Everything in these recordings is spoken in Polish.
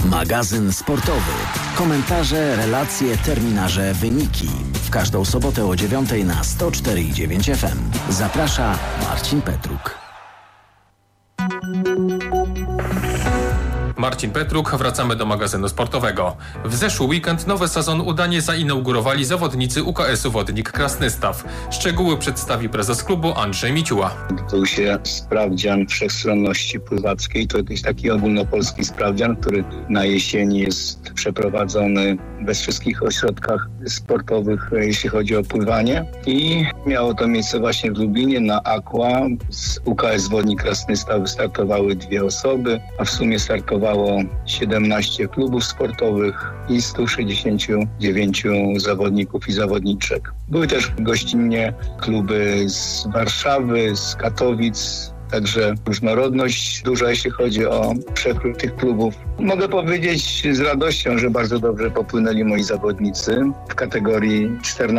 Magazyn sportowy. Komentarze, relacje, terminarze, wyniki. W każdą sobotę o 9:00 na 104,9 FM. Zaprasza Marcin Petruk. Marcin Petruk, wracamy do magazynu sportowego. W zeszły weekend nowy sezon udanie zainaugurowali zawodnicy UKS-u Wodnik Krasnystaw. Szczegóły przedstawi prezes klubu Andrzej Miciuła. Odbył się sprawdzian wszechstronności pływackiej. To jest taki ogólnopolski sprawdzian, który na jesieni jest przeprowadzony we wszystkich ośrodkach sportowych, jeśli chodzi o pływanie. I miało to miejsce właśnie w Lublinie na Aqua. Z UKS Wodnik Krasnystaw wystartowały 2 osoby, a w sumie startowało 17 klubów sportowych i 169 zawodników i zawodniczek. Były też gościnnie kluby z Warszawy, z Katowic, także różnorodność duża, jeśli chodzi o przekrój tych klubów. Mogę powiedzieć z radością, że bardzo dobrze popłynęli moi zawodnicy. W kategorii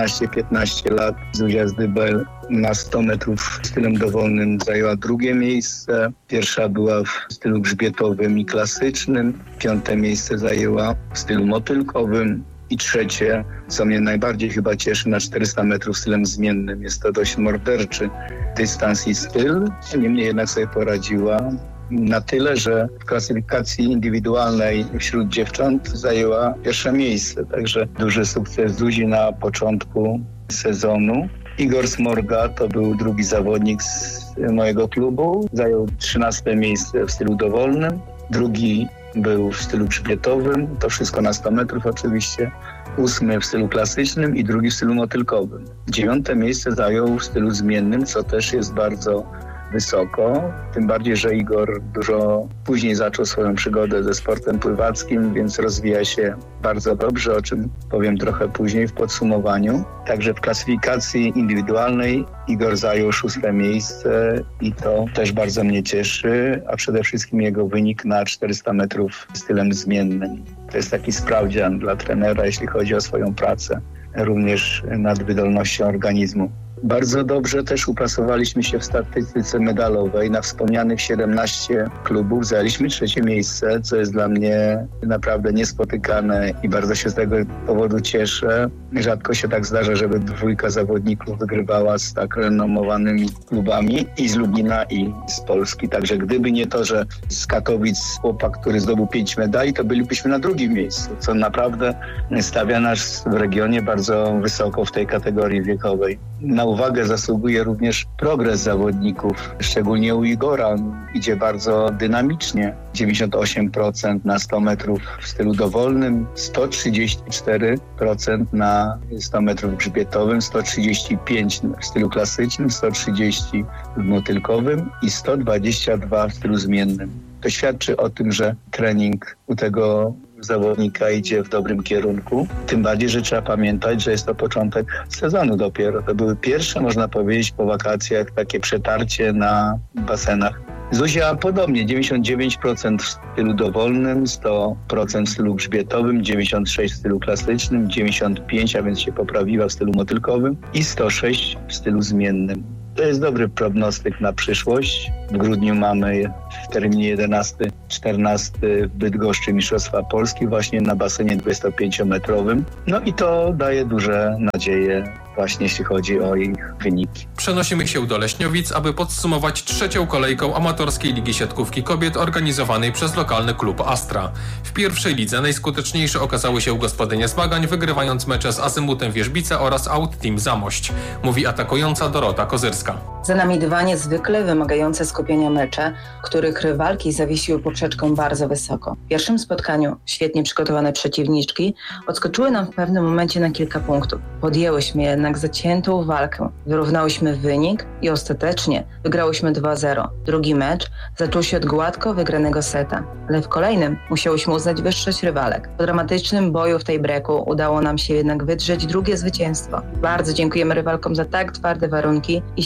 14-15 lat Zuzia Zdybel na 100 metrów stylem dowolnym zajęła 2. miejsce. Pierwsza była w stylu grzbietowym i klasycznym. 5. miejsce zajęła w stylu motylkowym. I 3, co mnie najbardziej chyba cieszy, na 400 metrów stylem zmiennym. Jest to dość morderczy dystans i styl. Niemniej jednak sobie poradziła na tyle, że w klasyfikacji indywidualnej wśród dziewcząt zajęła 1. miejsce. Także duży sukces Zuzi na początku sezonu. Igor Smorga to był drugi zawodnik z mojego klubu. Zajął 13. miejsce w stylu dowolnym. Drugi był w stylu grzbietowym, to wszystko na 100 metrów oczywiście. 8. w stylu klasycznym i 2. w stylu motylkowym. 9. miejsce zajął w stylu zmiennym, co też jest bardzo wysoko. Tym bardziej, że Igor dużo później zaczął swoją przygodę ze sportem pływackim, więc rozwija się bardzo dobrze, o czym powiem trochę później w podsumowaniu. Także w klasyfikacji indywidualnej Igor zajął 6. miejsce i to też bardzo mnie cieszy, a przede wszystkim jego wynik na 400 metrów stylem zmiennym. To jest taki sprawdzian dla trenera, jeśli chodzi o swoją pracę, również nad wydolnością organizmu. Bardzo dobrze też uplasowaliśmy się w statystyce medalowej. Na wspomnianych 17 klubów zajęliśmy 3. miejsce, co jest dla mnie naprawdę niespotykane i bardzo się z tego powodu cieszę. Rzadko się tak zdarza, żeby 2 zawodników wygrywała z tak renomowanymi klubami i z Lublina, i z Polski. Także gdyby nie to, że z Katowic chłopak, który zdobył 5 medali, to bylibyśmy na 2. miejscu, co naprawdę stawia nas w regionie bardzo wysoko w tej kategorii wiekowej. Na uwagę zasługuje również progres zawodników, szczególnie u Igora. Idzie bardzo dynamicznie. 98% na 100 metrów w stylu dowolnym, 134% na 100 metrów grzbietowym, 135 w stylu klasycznym, 130 w motylkowym i 122 w stylu zmiennym. To świadczy o tym, że trening u tego zawodnika idzie w dobrym kierunku. Tym bardziej, że trzeba pamiętać, że jest to początek sezonu dopiero. To były pierwsze, można powiedzieć, po wakacjach takie przetarcie na basenach. Zuzia podobnie, 99% w stylu dowolnym, 100% w stylu grzbietowym, 96% w stylu klasycznym, 95%, a więc się poprawiła w stylu motylkowym i 106% w stylu zmiennym. To jest dobry prognostyk na przyszłość. W grudniu mamy w terminie 11-14 w Bydgoszczy Mistrzostwa Polski właśnie na basenie 25-metrowym. No i to daje duże nadzieje właśnie jeśli chodzi o ich wyniki. Przenosimy się do Leśniowic, aby podsumować 3. kolejką amatorskiej Ligi Siatkówki Kobiet organizowanej przez lokalny klub Astra. W pierwszej lidze najskuteczniejsze okazały się gospodynie zmagań, wygrywając mecze z Azymutem Wierzbice oraz Out Team Zamość, mówi atakująca Dorota Kozyrska. Za nami 2 niezwykle wymagające skupienia mecze, których rywalki zawiesiły poprzeczką bardzo wysoko. W pierwszym spotkaniu świetnie przygotowane przeciwniczki odskoczyły nam w pewnym momencie na kilka punktów. Podjęłyśmy jednak zaciętą walkę, wyrównałyśmy wynik i ostatecznie wygrałyśmy 2-0. Drugi mecz zaczął się od gładko wygranego seta, ale w kolejnym musiałyśmy uznać wyższość rywalek. Po dramatycznym boju w tej breaku udało nam się jednak wydrzeć drugie zwycięstwo. Bardzo dziękujemy rywalkom za tak twarde warunki i świetne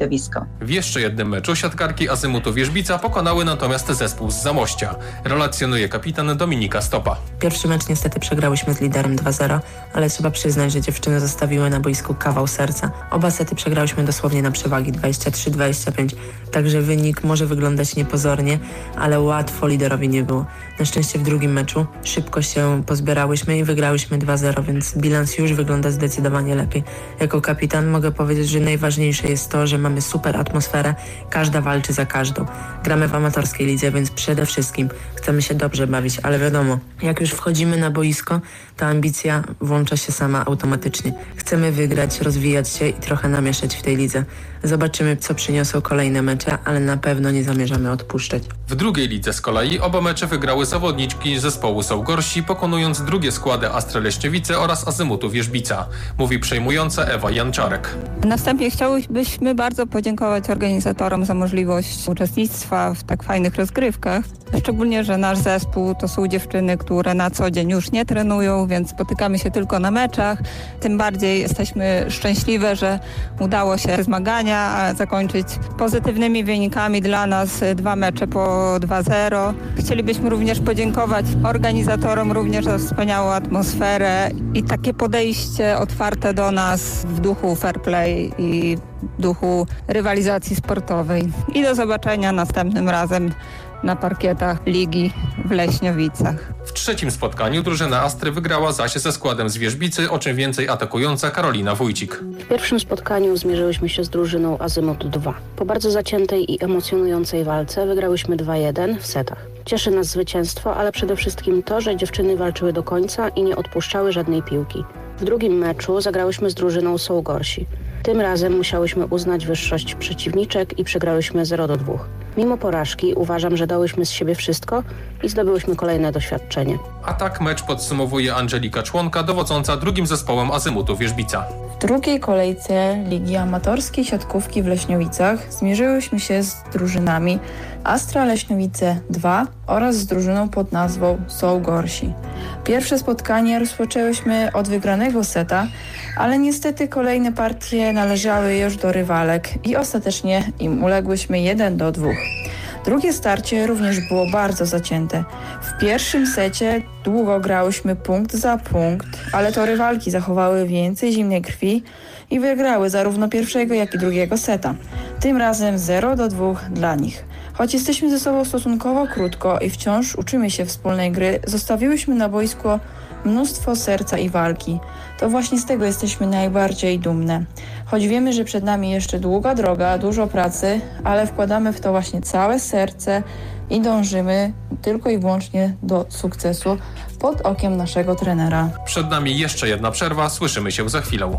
widowisko. W jeszcze jednym meczu siatkarki Azymutu Wierzbica pokonały natomiast zespół z Zamościa. Relacjonuje kapitan Dominika Stopa. Pierwszy mecz niestety przegrałyśmy z liderem 2-0, ale trzeba przyznać, że dziewczyny zostawiły na boisku kawał serca. Oba sety przegrałyśmy dosłownie na przewagi 23-25, także wynik może wyglądać niepozornie, ale łatwo liderowi nie było. Na szczęście w drugim meczu szybko się pozbierałyśmy i wygrałyśmy 2-0, więc bilans już wygląda zdecydowanie lepiej. Jako kapitan mogę powiedzieć, że najważniejsze jest to, że mamy super atmosferę, każda walczy za każdą. Gramy w amatorskiej lidze, więc przede wszystkim chcemy się dobrze bawić, ale wiadomo, jak już wchodzimy na boisko, to ambicja włącza się sama automatycznie. Chcemy wygrać, rozwijać się i trochę namieszać w tej lidze. Zobaczymy, co przyniosą kolejne mecze, ale na pewno nie zamierzamy odpuszczać. W drugiej lidze z kolei oba mecze wygrały zawodniczki zespołu Są Gorsi, pokonując drugie składy Astry Leśniowice oraz Azymutu Wierzbica, mówi przejmująca Ewa Janczarek. Na wstępie chciałybyśmy bardzo podziękować organizatorom za możliwość uczestnictwa w tak fajnych rozgrywkach. Szczególnie, że nasz zespół to są dziewczyny, które na co dzień już nie trenują, więc spotykamy się tylko na meczach. Tym bardziej jesteśmy szczęśliwe, że udało się zmagania zakończyć pozytywnymi wynikami. Dla nas 2 mecze po 2-0. Chcielibyśmy również podziękować organizatorom również za wspaniałą atmosferę i takie podejście otwarte do nas w duchu fair play i duchu rywalizacji sportowej. I do zobaczenia następnym razem na parkietach Ligi w Leśniowicach. W trzecim spotkaniu drużyna Astry wygrała zaś ze składem z Wierzbicy, o czym więcej atakująca Karolina Wójcik. W pierwszym spotkaniu zmierzyłyśmy się z drużyną Azymut 2. Po bardzo zaciętej i emocjonującej walce wygrałyśmy 2-1 w setach. Cieszy nas zwycięstwo, ale przede wszystkim to, że dziewczyny walczyły do końca i nie odpuszczały żadnej piłki. W drugim meczu zagrałyśmy z drużyną Są Gorsi. Tym razem musiałyśmy uznać wyższość przeciwniczek i przegrałyśmy 0-2. Mimo porażki uważam, że dałyśmy z siebie wszystko i zdobyłyśmy kolejne doświadczenie. A tak mecz podsumowuje Angelika Członka, dowodząca drugim zespołem Azymutu Wierzbica. W drugiej kolejce Ligi Amatorskiej Siatkówki w Leśniowicach zmierzyłyśmy się z drużynami Astra Leśniowice 2 oraz z drużyną pod nazwą Są Gorsi. Pierwsze spotkanie rozpoczęłyśmy od wygranego seta, ale niestety kolejne partie należały już do rywalek i ostatecznie im uległyśmy 1-2. Drugie starcie również było bardzo zacięte. W pierwszym secie długo grałyśmy punkt za punkt, ale to rywalki zachowały więcej zimnej krwi i wygrały zarówno pierwszego, jak i drugiego seta. Tym razem 0-2 dla nich. Choć jesteśmy ze sobą stosunkowo krótko i wciąż uczymy się wspólnej gry, zostawiłyśmy na boisku mnóstwo serca i walki. To właśnie z tego jesteśmy najbardziej dumne. Choć wiemy, że przed nami jeszcze długa droga, dużo pracy, ale wkładamy w to właśnie całe serce i dążymy tylko i wyłącznie do sukcesu pod okiem naszego trenera. Przed nami jeszcze jedna przerwa, słyszymy się za chwilę.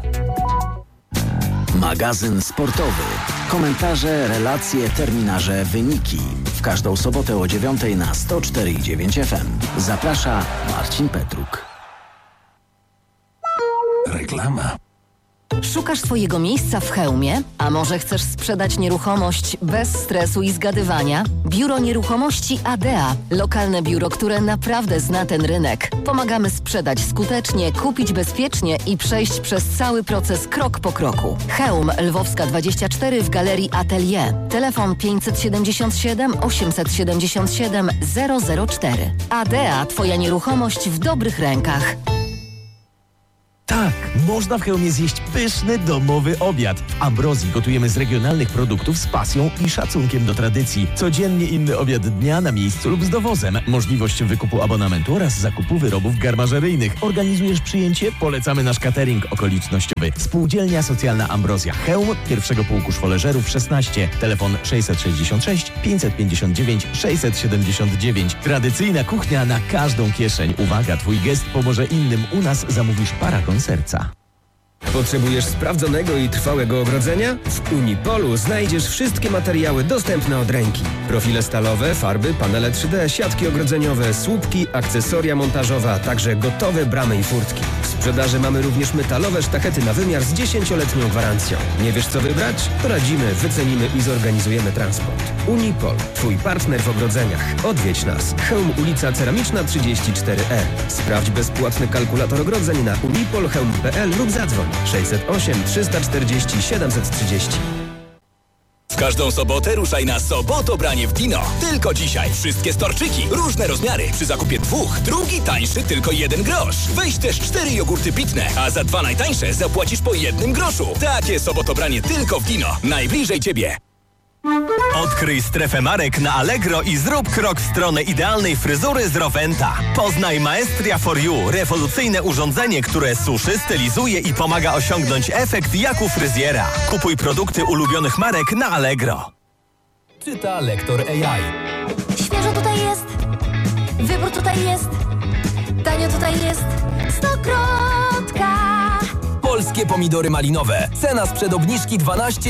Magazyn sportowy. Komentarze, relacje, terminarze, wyniki. W każdą sobotę o 9:00 na 104,9 FM. Zaprasza Marcin Petruk. Reklama. Szukasz swojego miejsca w Chełmie? A może chcesz sprzedać nieruchomość bez stresu i zgadywania? Biuro Nieruchomości ADEA. Lokalne biuro, które naprawdę zna ten rynek. Pomagamy sprzedać skutecznie, kupić bezpiecznie i przejść przez cały proces krok po kroku. Chełm, Lwowska 24 w Galerii Atelier. Telefon 577 877 004. ADEA. Twoja nieruchomość w dobrych rękach. Tak, można w Chełmie zjeść pyszny domowy obiad. W Ambrozji gotujemy z regionalnych produktów z pasją i szacunkiem do tradycji. Codziennie inny obiad dnia na miejscu lub z dowozem. Możliwość wykupu abonamentu oraz zakupu wyrobów garmażeryjnych. Organizujesz przyjęcie? Polecamy nasz catering okolicznościowy. Spółdzielnia Socjalna Ambrozja Chełm, pierwszego pułku szwoleżerów 16. Telefon 666 559 679. Tradycyjna kuchnia na każdą kieszeń. Uwaga, twój gest pomoże innym. U nas zamówisz paragon serca. Potrzebujesz sprawdzonego i trwałego ogrodzenia? W Unipolu znajdziesz wszystkie materiały dostępne od ręki. Profile stalowe, farby, panele 3D, siatki ogrodzeniowe, słupki, akcesoria montażowe, a także gotowe bramy i furtki. W sprzedaży mamy również metalowe sztachety na wymiar z 10-letnią gwarancją. Nie wiesz co wybrać? Poradzimy, wycenimy i zorganizujemy transport. Unipol, twój partner w ogrodzeniach. Odwiedź nas. Chełm, ulica Ceramiczna 34E. Sprawdź bezpłatny kalkulator ogrodzeń na unipolchełm.pl lub zadzwoń 608 340 730. W każdą sobotę ruszaj na Sobotobranie w Dino. Tylko dzisiaj wszystkie storczyki, różne rozmiary. Przy zakupie 2, drugi tańszy tylko 1 grosz. Weź też 4 jogurty pitne, a za 2 najtańsze zapłacisz po 1 groszu. Takie Sobotobranie tylko w Dino. Najbliżej Ciebie. Odkryj strefę marek na Allegro i zrób krok w stronę idealnej fryzury z Rowenta. Poznaj Maestria for You, rewolucyjne urządzenie, które suszy, stylizuje i pomaga osiągnąć efekt jak u fryzjera. Kupuj produkty ulubionych marek na Allegro. Czyta lektor AI. Świeżo tutaj jest, wybór tutaj jest, tanio tutaj jest, Stokrotka. Polskie pomidory malinowe. Cena sprzed obniżki 12